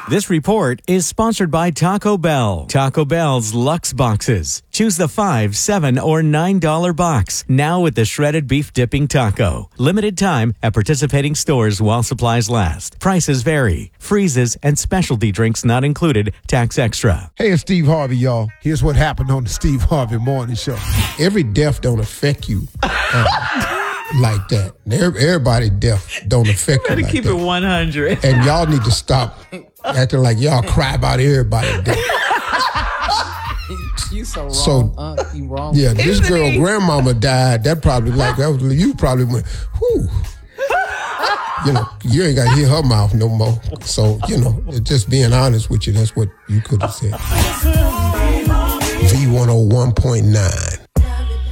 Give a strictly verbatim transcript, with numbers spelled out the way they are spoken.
This report is sponsored by Taco Bell. Taco Bell's Lux Boxes. Choose the five, seven, or nine dollar box. Now with the shredded beef dipping taco. Limited time at participating stores while supplies last. Prices vary. Freezes and specialty drinks not included. Tax extra. Hey, it's Steve Harvey, y'all. Here's what happened on the Steve Harvey Morning Show. Every death don't affect you uh, like that. Everybody death don't affect you Better like keep that. it one hundred. And y'all need to stop acting like y'all cry about everybody death. You so wrong, So, Unc. You wrong. Yeah, this Isn't girl he? grandmama died. That probably like that was, you probably went, whew. You know, you ain't got to hear her mouth no more. So, you know, just being honest with you, that's what you could have said. V one oh one point nine.